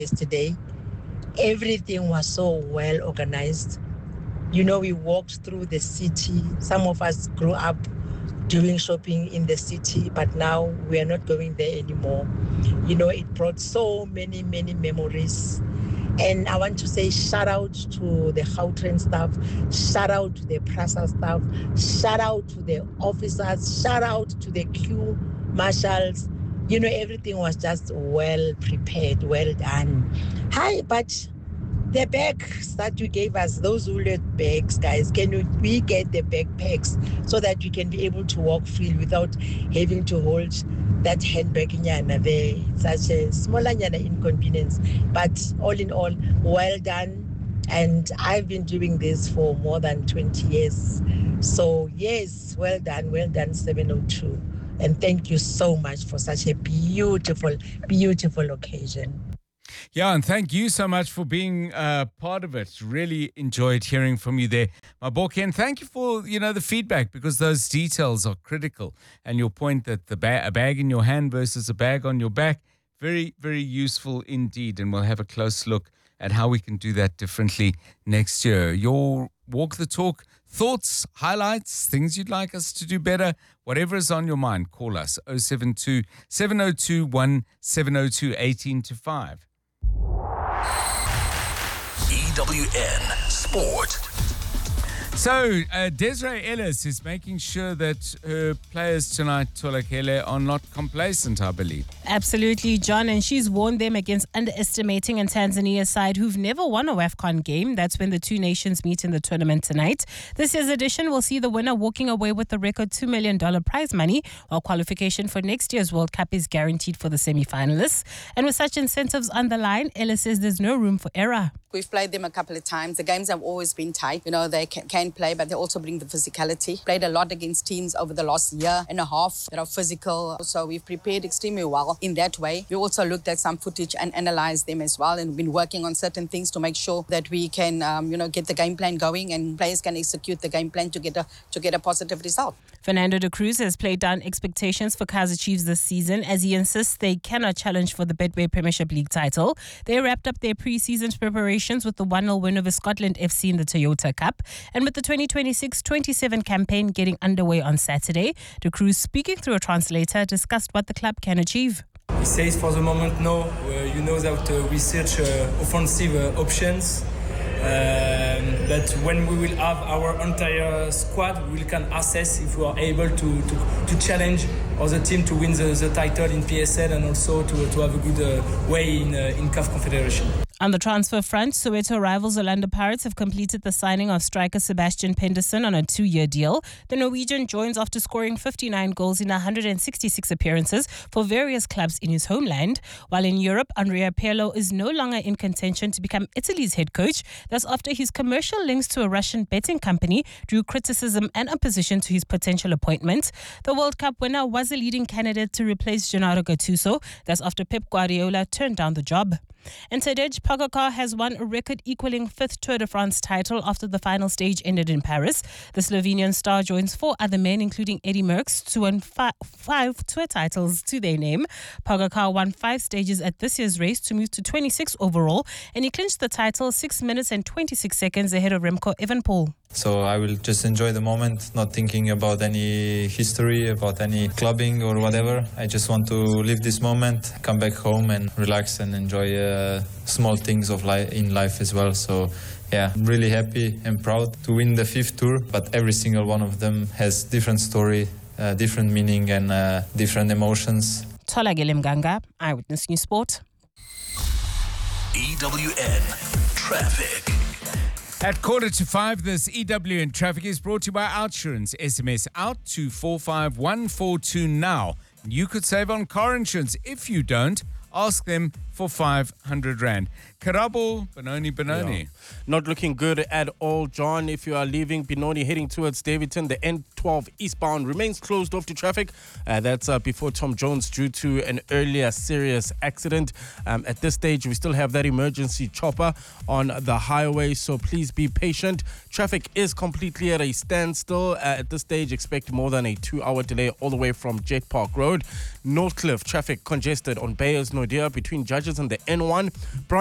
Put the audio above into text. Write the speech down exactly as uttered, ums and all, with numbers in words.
yesterday. Everything was so well organized. You know, we walked through the city. Some of us grew up doing shopping in the city, but now we are not going there anymore. You know, it brought so many, many memories. And I want to say shout out to the Gautrain staff, shout out to the Prasa staff, shout out to the officers, shout out to the queue marshals. You know, everything was just well prepared, well done. Hi, but the bags that you gave us, those Woolworth bags, guys, can we, we get the backpacks so that you can be able to walk freely without having to hold that handbag nyana there? It's such a smaller nyana inconvenience. But all in all, well done. And I've been doing this for more than twenty years. So yes, well done, well done, seven oh two. And thank you so much for such a beautiful, beautiful occasion. Yeah, and thank you so much for being uh, part of it. Really enjoyed hearing from you there, Maboke. And thank you for, you know, the feedback, because those details are critical. And your point that the ba- a bag in your hand versus a bag on your back, very, very useful indeed. And we'll have a close look at how we can do that differently next year. Your walk the talk, thoughts, highlights, things you'd like us to do better, whatever is on your mind, call us oh seven two, seven oh two, one seven oh two, eighteen to five. E W N Sport. So, uh, Desiree Ellis is making sure that her players tonight, Tolakele, are not complacent, I believe. Absolutely, John. And she's warned them against underestimating a Tanzania side who've never won a WAFCON game. That's when the two nations meet in the tournament tonight. This year's edition will see the winner walking away with the record two million dollars prize money, while qualification for next year's World Cup is guaranteed for the semi-finalists. And with such incentives on the line, Ellis says there's no room for error. We've played them a couple of times. The games have always been tight. You know, they can, can play, but they also bring the physicality. Played a lot against teams over the last year and a half that are physical. So we've prepared extremely well in that way. We also looked at some footage and analysed them as well, and been working on certain things to make sure that we can, um, you know, get the game plan going and players can execute the game plan to get a to get a positive result. Fernando de Cruz has played down expectations for Kaizer Chiefs this season, as he insists they cannot challenge for the Betway Premiership League title. They wrapped up their pre-season preparations with the one nil win over Scotland F C in the Toyota Cup, and with the twenty twenty-six twenty-seven campaign getting underway on Saturday, de Cruz, speaking through a translator, discussed what the club can achieve. He says for the moment no, uh, you know that uh, we search uh, offensive uh, options. Um, but when we will have our entire squad, we can assess if we are able to, to, to challenge other team to win the, the title in P S L and also to, to have a good uh, way in, uh, in C A F Confederation. On the transfer front, Soweto rivals Orlando Pirates have completed the signing of striker Sebastian Penderson on a two-year deal. The Norwegian joins after scoring fifty-nine goals in one hundred sixty-six appearances for various clubs in his homeland. While in Europe, Andrea Pirlo is no longer in contention to become Italy's head coach. That's after his commercial links to a Russian betting company drew criticism and opposition to his potential appointment. The World Cup winner was a leading candidate to replace Gennaro Gattuso. That's after Pep Guardiola turned down the job. And Tadej Pogacar has won a record-equaling fifth Tour de France title after the final stage ended in Paris. The Slovenian star joins four other men, including Eddie Merckx, to win fi- five Tour titles to their name. Pogacar won five stages at this year's race to move to twenty-six overall, and he clinched the title six minutes and twenty-six seconds ahead of Remco Evenepoel. So I will just enjoy the moment, not thinking about any history, about any clubbing or whatever. I just want to live this moment, come back home and relax and enjoy uh, small things of life in life as well. So yeah, I'm really happy and proud to win the fifth tour, but every single one of them has different story, uh, different meaning and uh, different emotions. Tolakele Mganga, Eyewitness News Sport. E W N Traffic. At quarter to five, this E W N Traffic is brought to you by Outsurance. S M S out to four five one four two now. You could save on car insurance. If you don't, ask them for five hundred rand. Karabo, Benoni, Benoni. Yeah. Not looking good at all, John. If you are leaving Benoni heading towards Davidton, the N twelve eastbound remains closed off to traffic. Uh, that's uh, before Tom Jones due to an earlier serious accident. Um, at this stage, we still have that emergency chopper on the highway, so please be patient. Traffic is completely at a standstill. Uh, at this stage, expect more than a two-hour delay all the way from Jet Park Road. Northcliffe, traffic congested on Bayers Nadia between judges and the N one.